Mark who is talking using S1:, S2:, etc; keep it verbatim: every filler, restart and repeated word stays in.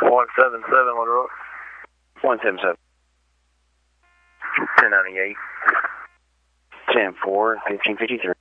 S1: one seven seven, what are
S2: one seven seven.
S1: ten ninety-eight.
S2: ten four, fifteen fifty-three.